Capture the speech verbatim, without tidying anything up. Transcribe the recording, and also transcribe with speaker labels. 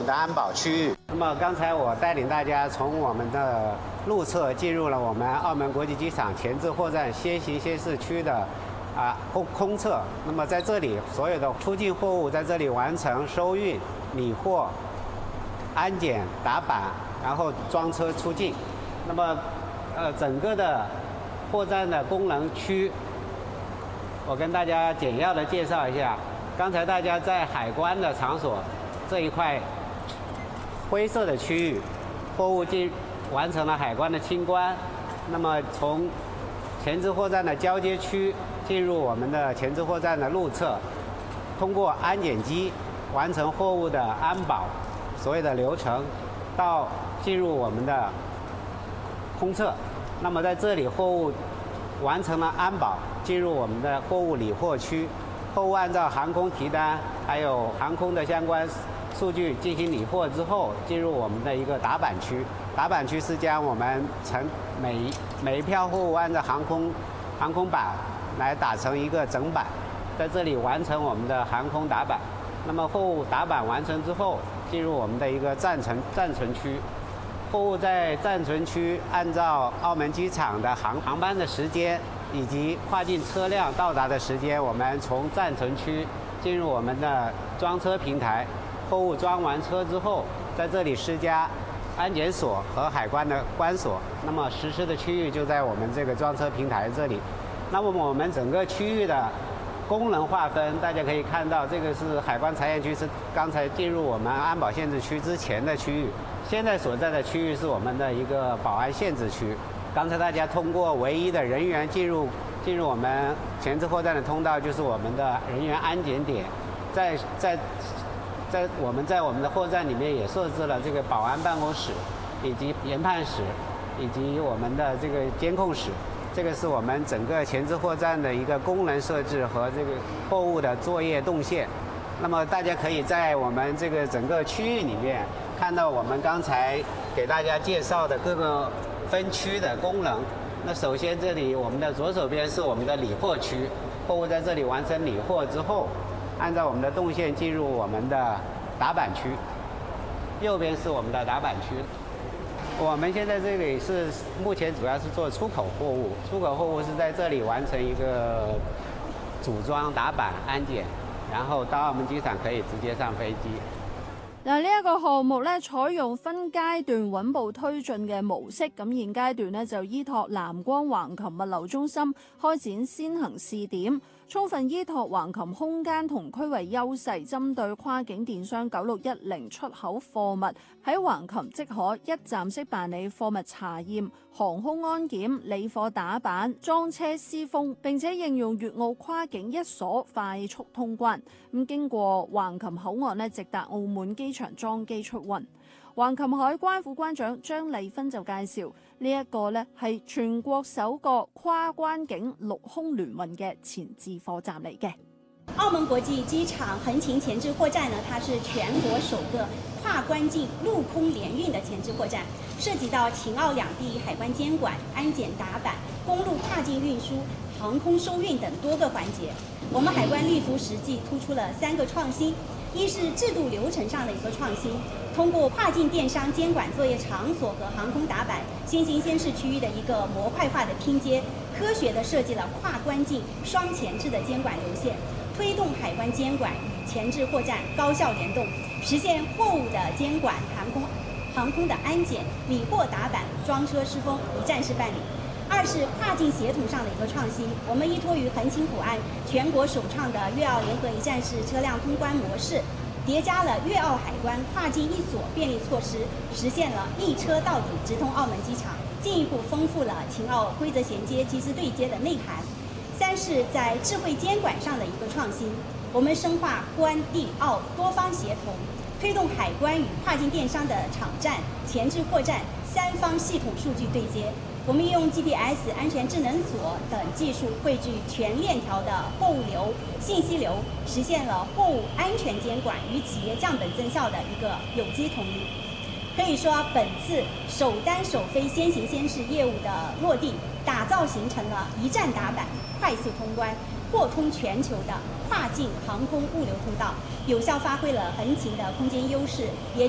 Speaker 1: 的安保区域。那么刚才我带领大家从我们的路侧进入了我们澳门国际机场前置货站先行先试区的啊空空侧。那么在这里，所有的出境货物在这里完成收运、理货、安检、打板，然后装车出境。那么呃整个的货站的功能区，我跟大家简要的介绍一下。刚才大家在海关的场所这一块灰色的区域，货物进完成了海关的清关。那么从前置货站的交接区进入我们的前置货站的路侧，通过安检机完成货物的安保所有的流程，到进入我们的空侧。那么在这里，货物完成了安保，进入我们的货物理货区。货物按照航空提单还有航空的相关数据进行理货之后，进入我们的一个打板区。打板区是将我们成每一每一票货物按照航空航空板来打成一个整板，在这里完成我们的航空打板。那么货物打板完成之后，进入我们的一个暂存暂存区。货物在暂存区按照澳门机场的航航班的时间以及跨境车辆到达的时间，我们从暂存区进入我们的装车平台。货物装完车之后，在这里施加安检锁和海关的关锁。那么实施的区域就在我们这个装车平台这里。那么我们整个区域的功能划分，大家可以看到，这个是海关查验区，是刚才进入我们安保限制区之前的区域。现在所在的区域是我们的一个保安限制区。刚才大家通过唯一的人员进入进入我们前置货站的通道，就是我们的人员安检点。在在在我们在我们的货站里面也设置了这个保安办公室，以及研判室，以及我们的这个监控室。这个是我们整个前置货站的一个功能设置和这个货物的作业动线。那么大家可以在我们这个整个区域里面看到我们刚才给大家介绍的各个分区的功能。那首先这里我们的左手边是我们的理货区，货物在这里完成理货之后，按照我们的动线进入我们的打板区。右边是我们的打板区。我们现在这里是目前主要是做出口货物，出口貨物是在這裡完成一個組裝、打板、安檢，然後到澳門機場可以直接上飛機。
Speaker 2: 嗱，呢一個項目咧採用分階段穩步推進嘅模式，咁現階段咧就依託藍光橫琴物流中心開展先行試點，充分依託橫琴空間同區域優勢，針對跨境電商九六一零出口貨物喺橫琴即可一站式辦理貨物查驗、航空安檢、理貨打板、裝車施封，並且應用粵澳跨境一鎖快速通關。咁經過橫琴口岸咧，直達澳門機場裝機出運。橫琴海關副關長張麗芬就介紹，呢一個咧係全國首個跨關境陸空聯運嘅前置貨站嚟嘅。
Speaker 3: 澳門國際機場橫琴前置貨站呢，它是全國首個跨關境陸空聯運的前置貨站，涉及到秦澳兩地海關監管、安檢打板、公路跨境運輸、航空收運等多個環節。我們海關立足實際，突出了三個創新。一是制度流程上的一個創新，通過跨境電商監管作業場所和航空打板先行先試區域的一個模塊化的拼接，科學地設計了跨關境雙前置的監管流線，推動海關監管與前置貨站高效聯動，實現貨物的監管、航空航空的安檢、理貨打板、裝車施封一站式辦理。二是跨境協同上的一個創新，我們依託於橫琴口岸全國首創的粵澳聯合一站式車輛通關模式，疊加了粵澳海關跨境一鎖便利措施，實現了一車到底直通澳門機場，進一步豐富了秦澳規則銜接、機制對接的內涵。三是在智慧監管上的一個創新，我們深化關地澳多方協同，推動海關與跨境電商的場站、前置貨站三方系統數據對接。我們用 G P S 安全智能鎖等技術匯聚全鏈條的貨物流、信息流，實現了貨物安全監管與企業降本增效的一個有機統一。可以說，本次首單首飛先行先試業務的落地，打造形成了一站打板、快速通關、貨通全球的跨境航空物流通道，有效發揮了橫琴的空間優勢，也